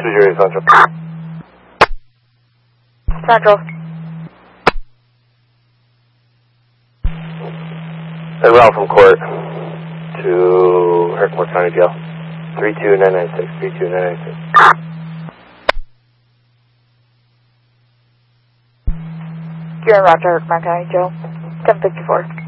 2-0 Central. Central. En route from court to Herkimer County Jail. 32996, 32996. You're in route to Herkimer County Jail. 1054.